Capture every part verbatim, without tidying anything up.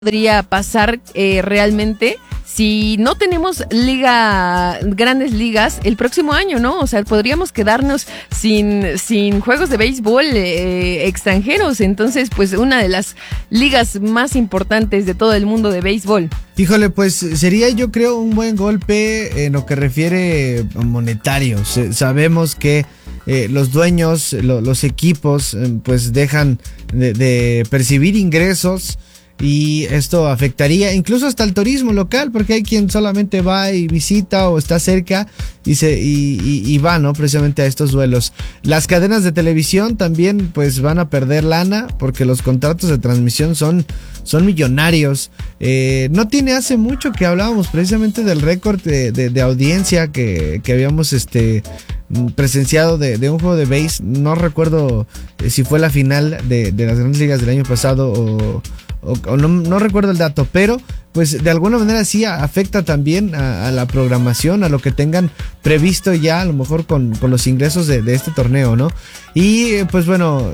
podría pasar eh, realmente si no tenemos liga, grandes ligas el próximo año, ¿no? O sea, podríamos quedarnos sin, sin juegos de béisbol eh, extranjeros. Entonces, pues una de las ligas más importantes de todo el mundo de béisbol. Híjole, pues sería yo creo un buen golpe en lo que refiere monetario. Sabemos que eh, los dueños, lo, los equipos, eh, pues dejan de, de percibir ingresos. Y esto afectaría incluso hasta el turismo local, porque hay quien solamente va y visita o está cerca y, se, y, y, y va, ¿no? Precisamente a estos duelos. Las cadenas de televisión también pues van a perder lana porque los contratos de transmisión son, son millonarios. Eh, no tiene hace mucho que hablábamos precisamente del récord de, de, de audiencia que, que habíamos este presenciado de, de un juego de base. No recuerdo si fue la final de, de las grandes ligas del año pasado o... O, o no, no recuerdo el dato, pero pues de alguna manera sí afecta también a, a la programación, a lo que tengan previsto ya a lo mejor con, con los ingresos de, de este torneo, ¿no? Y pues bueno,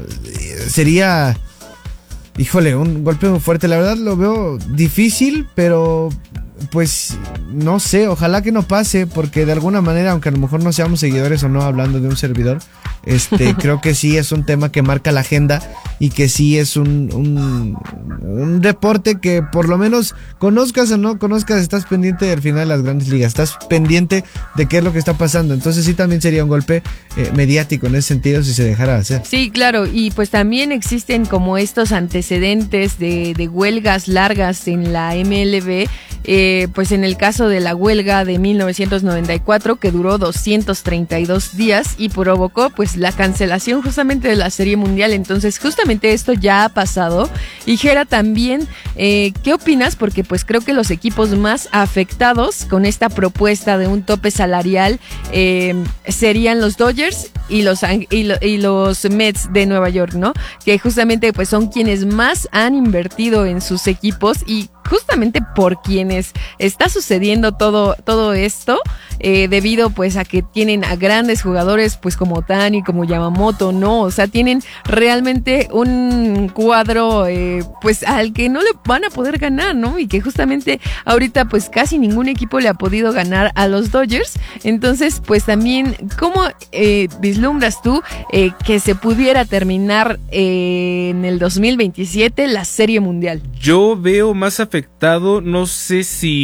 sería, híjole, un golpe muy fuerte. La verdad lo veo difícil, pero pues no sé, ojalá que no pase, porque de alguna manera, aunque a lo mejor no seamos seguidores o no, hablando de un servidor, este creo que sí es un tema que marca la agenda y que sí es un, un, un deporte que por lo menos conozcas o no conozcas, estás pendiente del final de las grandes ligas, estás pendiente de qué es lo que está pasando. Entonces sí también sería un golpe eh, mediático en ese sentido si se dejara de hacer. Sí, claro, y pues también existen como estos antecedentes de, de huelgas largas en la M L B. Eh, pues en el caso de la huelga de mil novecientos noventa y cuatro, que duró doscientos treinta y dos días y provocó pues la cancelación justamente de la Serie Mundial. Entonces justamente esto ya ha pasado. Y Jera, también eh, ¿qué opinas? Porque pues creo que los equipos más afectados con esta propuesta de un tope salarial eh, serían los Dodgers y los, y, lo, y los Mets de Nueva York, ¿no? Que justamente pues son quienes más han invertido en sus equipos y justamente por quienes está sucediendo todo, todo esto, eh, debido pues a que tienen a grandes jugadores pues como Ohtani, como Yamamoto, ¿no? O sea, tienen realmente un cuadro eh, pues al que no le van a poder ganar, ¿no? Y que justamente ahorita pues casi ningún equipo le ha podido ganar a los Dodgers. Entonces pues también, ¿cómo eh, vislumbras tú eh, que se pudiera terminar eh, en el dos mil veintisiete la Serie Mundial? Yo veo más afectado, no sé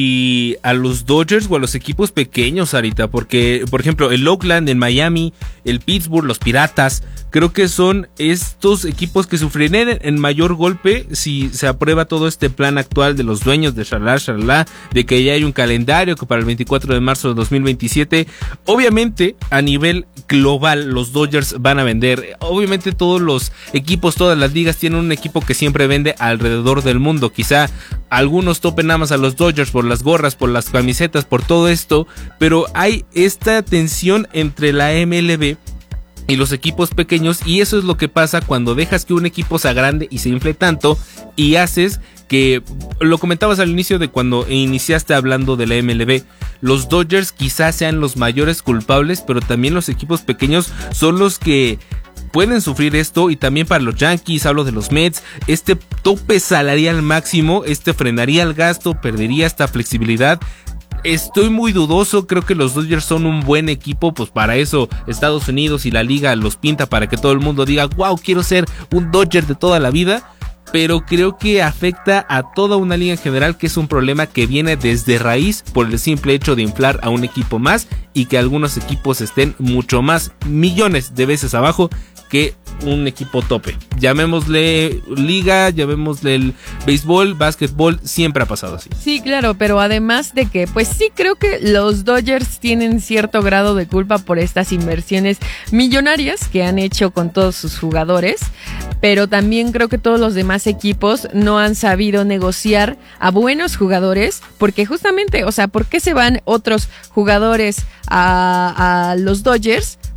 si a los Dodgers o a los equipos pequeños ahorita, porque por ejemplo el Oakland, en Miami, el Pittsburgh, los Piratas, creo que son estos equipos que sufrirán en mayor golpe si se aprueba todo este plan actual de los dueños de shalala, shalala, de que ya hay un calendario que para el veinticuatro de marzo de dos mil veintisiete, obviamente a nivel global los Dodgers van a vender. Obviamente todos los equipos, todas las ligas tienen un equipo que siempre vende alrededor del mundo. Quizá algunos topen nada más a los Dodgers por las gorras, por las camisetas, por todo esto, pero hay esta tensión entre la M L B y los equipos pequeños, y eso es lo que pasa cuando dejas que un equipo se agrande y se infle tanto y haces que, lo comentabas al inicio de cuando iniciaste hablando de la M L B, los Dodgers quizás sean los mayores culpables, pero también los equipos pequeños son los que pueden sufrir esto. Y también para los Yankees, hablo de los Mets, este tope salarial máximo, este frenaría el gasto, perdería esta flexibilidad. Estoy muy dudoso, creo que los Dodgers son un buen equipo, pues para eso Estados Unidos y la liga los pinta para que todo el mundo diga, wow, quiero ser un Dodger de toda la vida. Pero creo que afecta a toda una liga en general, que es un problema que viene desde raíz por el simple hecho de inflar a un equipo más y que algunos equipos estén mucho más, millones de veces abajo que un equipo tope. Llamémosle liga, llamémosle el béisbol, básquetbol, siempre ha pasado así. Sí, claro, pero además de que, pues sí creo que los Dodgers tienen cierto grado de culpa por estas inversiones millonarias que han hecho con todos sus jugadores, pero también creo que todos los demás equipos no han sabido negociar a buenos jugadores, porque justamente, o sea, ¿por qué se van otros jugadores a, a los Dodgers?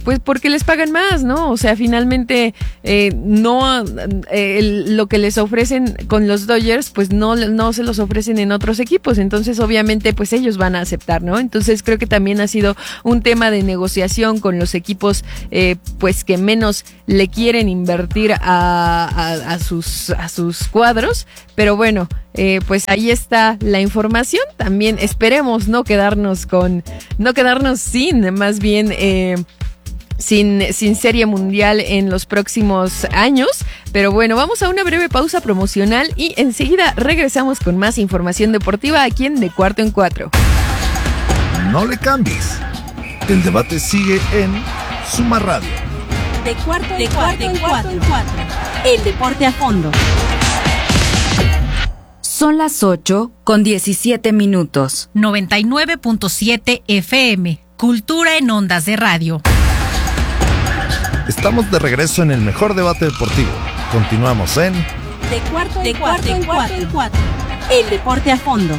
pues porque les pagan más, ¿no? O sea, finalmente eh, no eh, el, lo que les ofrecen con los Dodgers, pues no, no se los ofrecen en otros equipos, entonces obviamente pues ellos van a aceptar, ¿no? Entonces creo que también ha sido un tema de negociación con los equipos eh, pues que menos le quieren invertir a, a, a sus a sus cuadros, pero bueno, eh, pues ahí está la información. También esperemos no quedarnos con no quedarnos sin, más bien eh, sin, sin serie mundial en los próximos años. Pero bueno, vamos a una breve pausa promocional y enseguida regresamos con más información deportiva aquí en De Cuarto en Cuatro. No le cambies. El debate sigue en Suma Radio. De Cuarto en Cuarto en Cuatro. El deporte a fondo. Son las ocho con diecisiete minutos. noventa y nueve punto siete F M. Cultura en ondas de radio. Estamos de regreso en el mejor debate deportivo. Continuamos en De Cuarto en Cuarto en Cuatro. El deporte a fondo.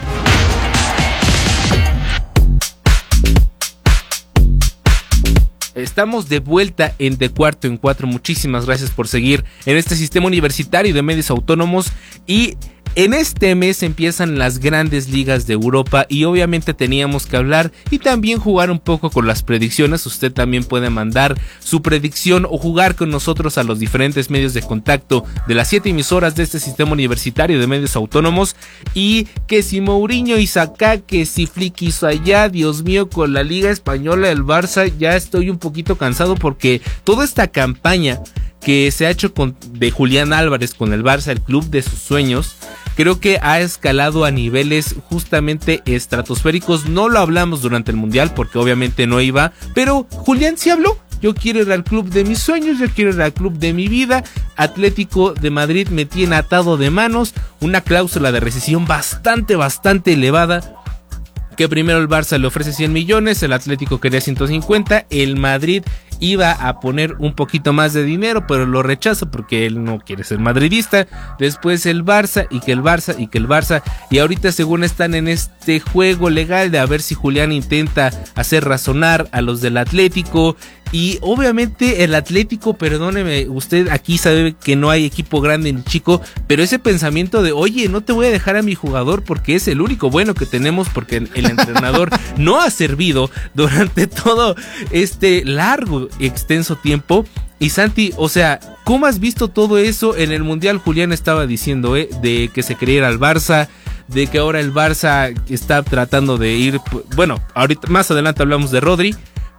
Estamos de vuelta en De Cuarto en Cuatro. Muchísimas gracias por seguir en este sistema universitario de medios autónomos. Y en este mes empiezan las grandes ligas de Europa y obviamente teníamos que hablar y también jugar un poco con las predicciones. Usted también puede mandar su predicción o jugar con nosotros a los diferentes medios de contacto de las siete emisoras de este sistema universitario de medios autónomos. Y que si Mourinho hizo acá, que si Flick hizo allá, Dios mío, con la Liga Española, el Barça, ya estoy un poquito cansado porque toda esta campaña que se ha hecho con, de Julián Álvarez con el Barça, el club de sus sueños, creo que ha escalado a niveles justamente estratosféricos. No lo hablamos durante el Mundial porque obviamente no iba, pero Julián sí habló. Yo quiero ir al club de mis sueños, yo quiero ir al club de mi vida. Atlético de Madrid me tiene atado de manos, una cláusula de rescisión bastante, bastante elevada. Que primero el Barça le ofrece cien millones, el Atlético quería ciento cincuenta, el Madrid iba a poner un poquito más de dinero, pero lo rechaza porque él no quiere ser madridista. Después el Barça y que el Barça y que el Barça, y ahorita según están en este juego legal de a ver si Julián intenta hacer razonar a los del Atlético. Y obviamente el Atlético, perdóneme, usted aquí sabe que no hay equipo grande ni chico, pero ese pensamiento de, oye, no te voy a dejar a mi jugador porque es el único bueno que tenemos, porque el entrenador no ha servido durante todo este largo, extenso tiempo. Y Santi, o sea, ¿cómo has visto todo eso en el Mundial? Julián estaba diciendo, eh, de que se quería ir al Barça, de que ahora el Barça está tratando de ir, bueno, ahorita más adelante hablamos de Rodri.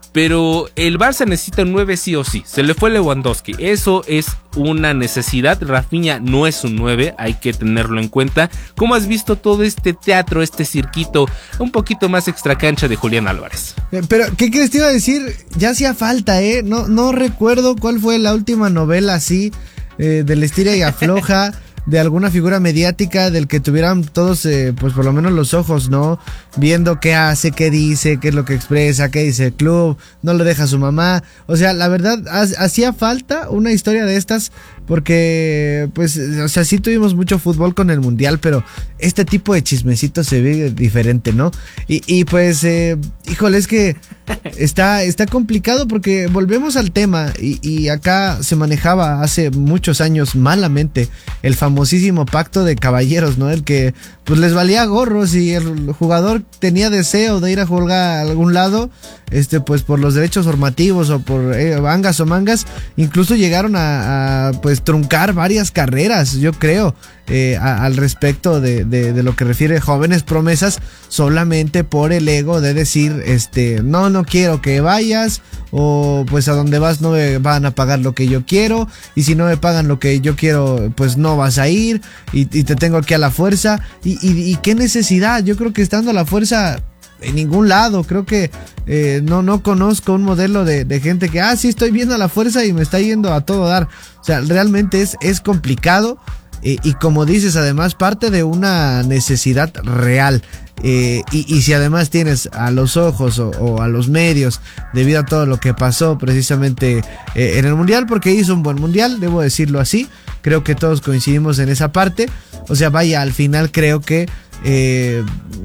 Pero el Barça necesita un nueve sí o sí. Se le fue Lewandowski. Eso es una necesidad. Rafinha no es un nueve. Hay que tenerlo en cuenta. ¿Cómo has visto todo este teatro, este cirquito un poquito más extracancha de Julián Álvarez? Pero, ¿qué crees? Te iba a decir, ya hacía falta, ¿eh? No, no recuerdo cuál fue la última novela así, eh, del estira y afloja. De alguna figura mediática del que tuvieran todos, eh, pues por lo menos los ojos, ¿no? Viendo qué hace, qué dice, qué es lo que expresa, qué dice el club, no lo deja su mamá. O sea, la verdad, hacía falta una historia de estas porque, pues, o sea, sí tuvimos mucho fútbol con el Mundial, pero este tipo de chismecito se ve diferente, ¿no? Y, y pues, eh, híjole, es que está, está complicado porque volvemos al tema y, y acá se manejaba hace muchos años malamente el famosísimo pacto de caballeros, ¿no? El que pues les valía gorro si el jugador tenía deseo de ir a jugar a algún lado, este pues por los derechos formativos o por eh, mangas o mangas, incluso llegaron a, a pues truncar varias carreras, yo creo, eh, a, al respecto de, de, de lo que refiere jóvenes promesas, solamente por el ego de decir, este, no, no quiero que vayas, o pues a donde vas no me van a pagar lo que yo quiero, y si no me pagan lo que yo quiero, pues no vas a ir, y, y te tengo aquí a la fuerza, y, y, y qué necesidad. Yo creo que estando a la fuerza en ningún lado, creo que eh, no, no conozco un modelo de, de gente que, ah, sí, estoy viendo a la fuerza y me está yendo a todo dar. O sea, realmente es, es complicado, eh, y como dices, además parte de una necesidad real. Eh, y, y si además tienes a los ojos o, o a los medios debido a todo lo que pasó precisamente eh, en el Mundial, porque hizo un buen Mundial, debo decirlo así, creo que todos coincidimos en esa parte. O sea, vaya, al final creo que eh,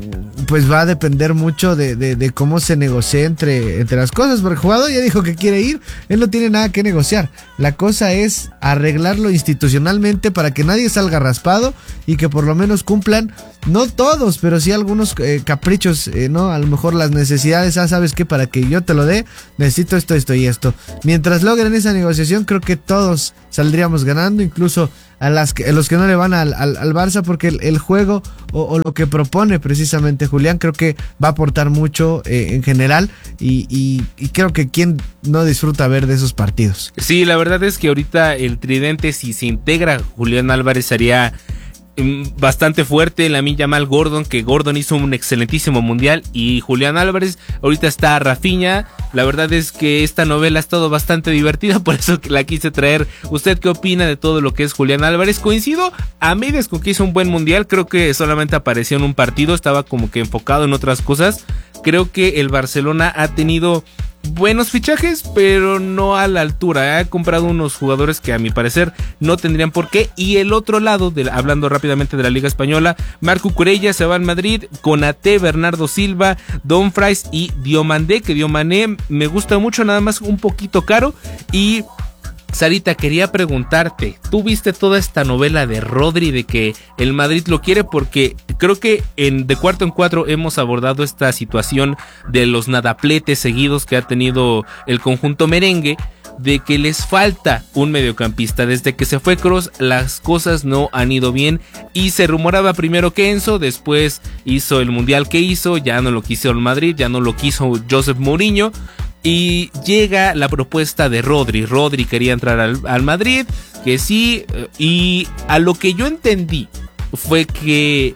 pues va a depender mucho de, de, de cómo se negocie entre, entre las cosas, porque el jugador ya dijo que quiere ir, él no tiene nada que negociar. La cosa es arreglarlo institucionalmente para que nadie salga raspado y que por lo menos cumplan, no todos, pero sí algunos eh, caprichos, eh, ¿no? A lo mejor las necesidades, ah, ¿sabes qué? Para que yo te lo dé, necesito esto, esto y esto. Mientras logren esa negociación, creo que todos saldríamos ganando, incluso a, las que, a los que no le van al, al, al Barça, porque el, el juego o, o lo que propone precisamente Julián, creo que va a aportar mucho eh, en general y, y, y creo que quien no disfruta ver de esos partidos. Sí, la verdad es que ahorita el tridente, si se integra Julián Álvarez, sería bastante fuerte. Lamine Yamal, Gordon, que Gordon hizo un excelentísimo mundial, y Julián Álvarez. Ahorita está Rafinha. La verdad es que esta novela ha estado bastante divertida, por eso que la quise traer. ¿Usted qué opina de todo lo que es Julián Álvarez? Coincido a medias con que hizo un buen mundial. Creo que solamente apareció en un partido, estaba como que enfocado en otras cosas. Creo que el Barcelona ha tenido buenos fichajes, pero no a la altura. Ha comprado unos jugadores que a mi parecer no tendrían por qué. Y el otro lado, de, hablando rápidamente de la Liga Española, Marco Cucurella se va al Madrid, Konaté, Bernardo Silva, Dumfries y Diomandé, que Diomané me gusta mucho, nada más un poquito caro. Y Sarita, quería preguntarte, ¿tú viste toda esta novela de Rodri, de que el Madrid lo quiere? Porque creo que en De Cuarto en Cuatro hemos abordado esta situación de los nadapletes seguidos que ha tenido el conjunto merengue, de que les falta un mediocampista. Desde que se fue Kroos, las cosas no han ido bien, y se rumoraba primero que Enzo, después hizo el mundial que hizo, ya no lo quiso el Madrid, ya no lo quiso Josep Mourinho, y llega la propuesta de Rodri. Rodri quería entrar al, al Madrid, que sí, y a lo que yo entendí fue que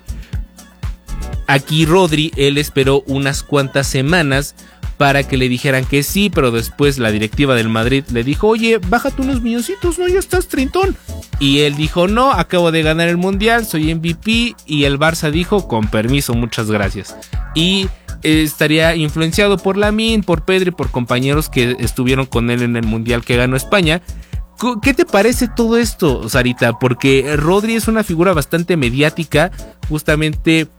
aquí Rodri, él esperó unas cuantas semanas para que le dijeran que sí, pero después la directiva del Madrid le dijo, oye, bájate unos milloncitos, no, ya estás treintón. Y él dijo, no, acabo de ganar el mundial, soy M V P, y el Barça dijo, con permiso, muchas gracias. Y estaría influenciado por Lamine, por Pedri, por compañeros que estuvieron con él en el mundial que ganó España. ¿Qué te parece todo esto, Sarita? Porque Rodri es una figura bastante mediática, justamente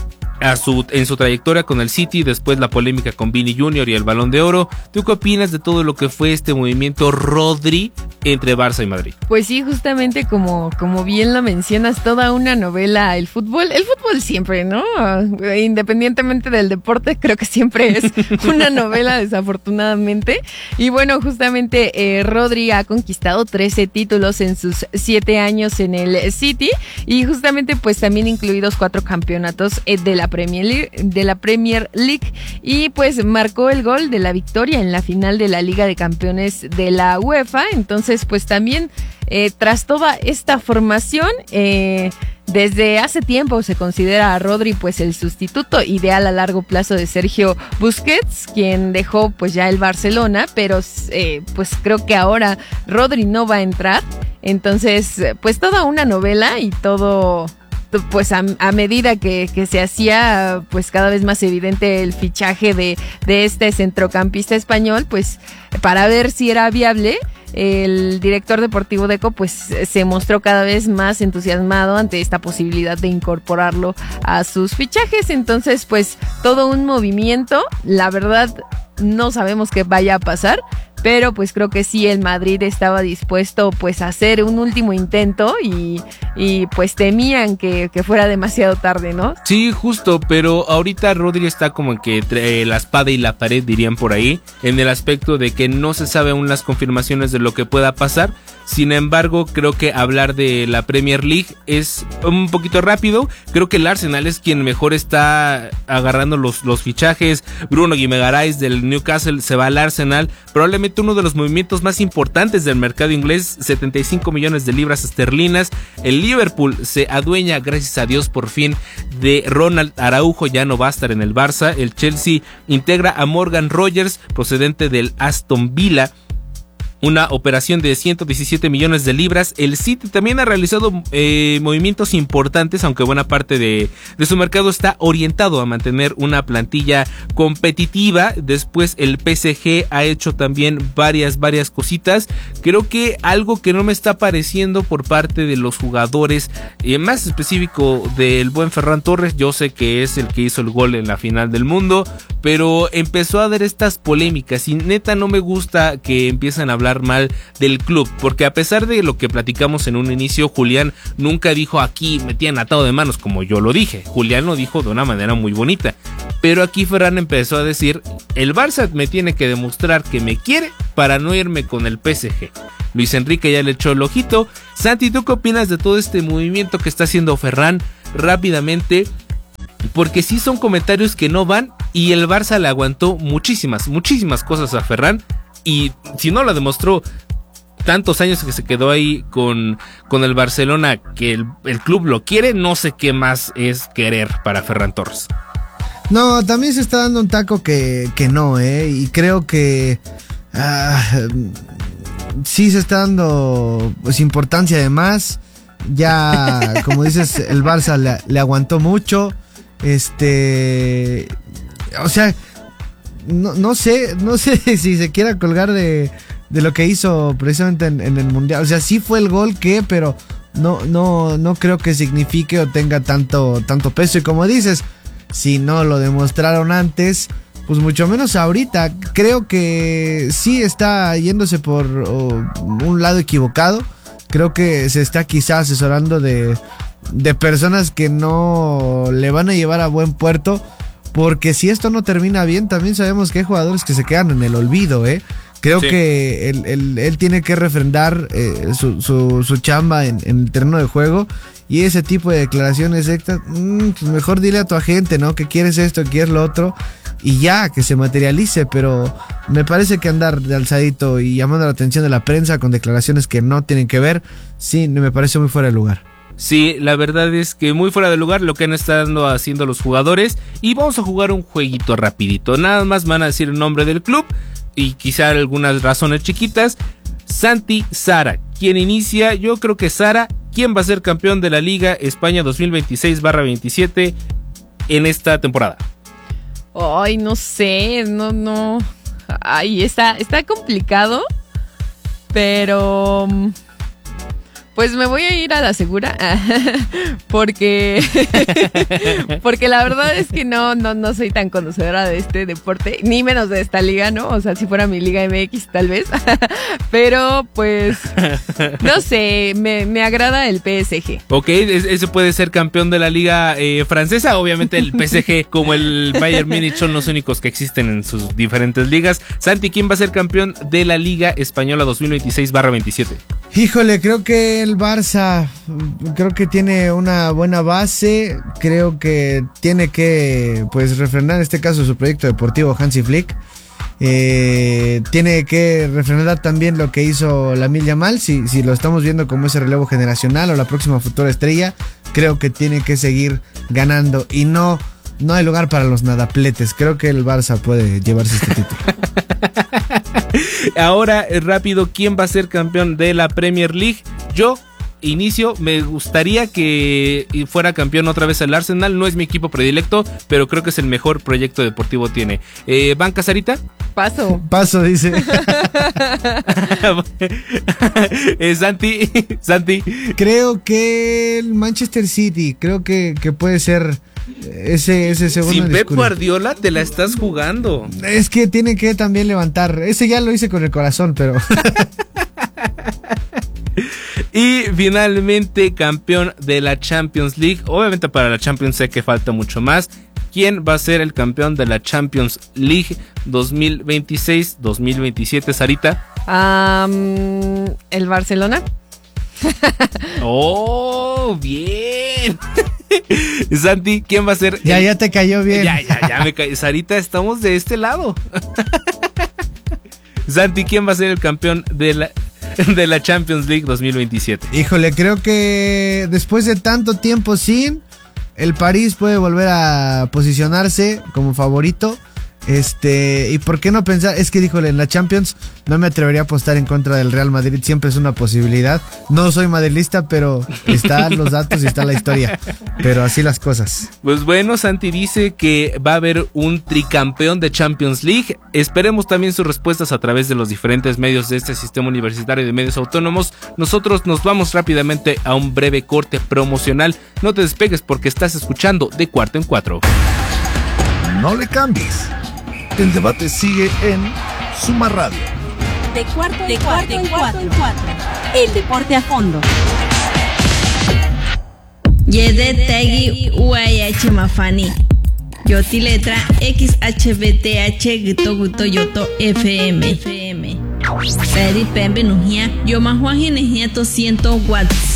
a su, en su trayectoria con el City, después la polémica con Vini junior y el Balón de Oro. ¿Tú qué opinas de todo lo que fue este movimiento Rodri entre Barça y Madrid? Pues sí, justamente como, como bien lo mencionas, toda una novela. El fútbol, el fútbol siempre, ¿no? Independientemente del deporte, creo que siempre es una novela, desafortunadamente. Y bueno, justamente eh, Rodri ha conquistado trece títulos en sus siete años en el City, y justamente pues también incluidos cuatro campeonatos eh, de la Premier League, de la Premier League, y pues marcó el gol de la victoria en la final de la Liga de Campeones de la UEFA. Entonces pues también eh, tras toda esta formación, eh, desde hace tiempo se considera a Rodri pues el sustituto ideal a largo plazo de Sergio Busquets, quien dejó pues ya el Barcelona, pero eh, pues creo que ahora Rodri no va a entrar. Entonces pues toda una novela, y todo pues a, a medida que, que se hacía pues cada vez más evidente el fichaje de, de este centrocampista español, pues para ver si era viable, el director deportivo Deco pues se mostró cada vez más entusiasmado ante esta posibilidad de incorporarlo a sus fichajes. Entonces pues todo un movimiento, la verdad no sabemos qué vaya a pasar, pero pues creo que sí, el Madrid estaba dispuesto pues a hacer un último intento, y, y pues temían que, que fuera demasiado tarde, ¿no? Sí, justo, pero ahorita Rodri está como que entre la espada y la pared, dirían por ahí, en el aspecto de que no se sabe aún las confirmaciones de lo que pueda pasar. Sin embargo, creo que hablar de la Premier League es un poquito rápido. Creo que el Arsenal es quien mejor está agarrando los, los fichajes. Bruno Guimaraes del Newcastle se va al Arsenal, probablemente uno de los movimientos más importantes del mercado inglés, setenta y cinco millones de libras esterlinas. El Liverpool se adueña, gracias a Dios, por fin, de Ronald Araujo, ya no va a estar en el Barça. El Chelsea integra a Morgan Rogers, procedente del Aston Villa. una operación de ciento diecisiete millones de libras. El City también ha realizado eh, movimientos importantes, aunque buena parte de, de su mercado está orientado a mantener una plantilla competitiva. Después el P S G ha hecho también varias, varias cositas. Creo que algo que no me está pareciendo por parte de los jugadores, eh, más específico del buen Ferran Torres, yo sé que es el que hizo el gol en la final del mundo, pero empezó a haber estas polémicas y neta no me gusta que empiecen a hablar mal del club, porque a pesar de lo que platicamos en un inicio, Julián nunca dijo aquí me tienen atado de manos como yo lo dije. Julián lo dijo de una manera muy bonita, pero aquí Ferran empezó a decir el Barça me tiene que demostrar que me quiere para no irme con el P S G. Luis Enrique ya le echó el ojito. Santi, ¿tú qué opinas de todo este movimiento que está haciendo Ferran rápidamente? Porque sí son comentarios que no van y el Barça le aguantó muchísimas, muchísimas cosas a Ferran. Y si no lo demostró tantos años que se quedó ahí con, con el Barcelona, que el, el club lo quiere, no sé qué más es querer para Ferran Torres. No, también se está dando un taco que, que no, ¿eh? Y creo que ah, sí se está dando pues importancia de más. Ya, como dices, el Barça le, le aguantó mucho. Este... O sea... No, no sé, no sé si se quiera colgar de, de lo que hizo precisamente en, en el Mundial. O sea, sí fue el gol que, pero no, no, no creo que signifique o tenga tanto, tanto peso. Y como dices, si no lo demostraron antes, pues mucho menos ahorita. Creo que sí está yéndose por oh, un lado equivocado. Creo que se está quizá asesorando de, de personas que no le van a llevar a buen puerto. Porque si esto no termina bien, también sabemos que hay jugadores que se quedan en el olvido, ¿eh? Creo sí. que él, él, él tiene que refrendar eh, su, su, su chamba en, en el terreno de juego. Y ese tipo de declaraciones extras, mmm, pues mejor dile a tu agente, ¿no? Que quieres esto, que quieres lo otro. Y ya, que se materialice. Pero me parece que andar de alzadito y llamando la atención de la prensa con declaraciones que no tienen que ver, sí, me parece muy fuera de lugar. Sí, la verdad es que muy fuera de lugar lo que han estado haciendo los jugadores. Y vamos a jugar un jueguito rapidito. Nada más van a decir el nombre del club y quizá algunas razones chiquitas. Santi, Sara, ¿quién inicia? Yo creo que Sara. ¿Quién va a ser campeón de la Liga España dos mil veintiséis veintisiete en esta temporada? Ay, no sé, no, no. Ay, está, está complicado, pero... Pues me voy a ir a la segura, porque porque la verdad es que no, no, no soy tan conocedora de este deporte, ni menos de esta liga, ¿no? O sea, si fuera mi Liga M X tal vez, pero pues no sé, me, me agrada el P S G. Ok, ese puede ser campeón de la Liga eh, francesa, obviamente el P S G como el Bayern Múnich son los únicos que existen en sus diferentes ligas. Santi, ¿quién va a ser campeón de la Liga Española dos mil veintiséis veintisiete? Híjole, creo que el Barça, creo que tiene una buena base, creo que tiene que pues refrendar en este caso su proyecto deportivo Hansi Flick, eh, tiene que refrendar también lo que hizo Lamine Yamal, si, si lo estamos viendo como ese relevo generacional o la próxima futura estrella, creo que tiene que seguir ganando y no, no hay lugar para los nadapletes, creo que el Barça puede llevarse este título. Ahora, rápido, ¿quién va a ser campeón de la Premier League? Yo inicio, me gustaría que fuera campeón otra vez el Arsenal. No es mi equipo predilecto, pero creo que es el mejor proyecto deportivo tiene. Eh, ¿Banca, Sarita? Paso. Paso, dice. eh, Santi, Santi. Creo que el Manchester City, creo que, que puede ser ese, ese segundo. Sin Pep discurso. Guardiola te la estás jugando. Es que tiene que también levantar. Ese ya lo hice con el corazón, pero... Y finalmente campeón de la Champions League. Obviamente para la Champions sé que falta mucho más. ¿Quién va a ser el campeón de la Champions League dos mil veintiséis dos mil veintisiete, Sarita? Um, ¿El Barcelona? ¡Oh, bien! Santi, ¿quién va a ser? Ya, el... ya te cayó bien. Ya, ya, ya me cayó. Sarita, estamos de este lado. Santi, ¿quién va a ser el campeón de la... de la Champions League dos mil veintisiete? Híjole, creo que después de tanto tiempo sin, el París puede volver a posicionarse como favorito. Este, y por qué no pensar, es que díjole, en la Champions no me atrevería a apostar en contra del Real Madrid, siempre es una posibilidad. No soy madrilista, pero están los datos y está la historia. Pero así las cosas. Pues bueno, Santi dice que va a haber un tricampeón de Champions League. Esperemos también sus respuestas a través de los diferentes medios de este sistema universitario de medios autónomos. Nosotros nos vamos rápidamente a un breve corte promocional. No te despegues porque estás escuchando De Cuarto en Cuatro. No le cambies. El debate sigue en Suma Radio. De cuarto en cuarto en cuatro. El deporte a fondo. Yede Tegi U I H Mafani. Yoti letra X H B T H Gito Guto Yoto F M. Peri Pembe Nujia. Yo Mahuaji Nejia doscientos watts.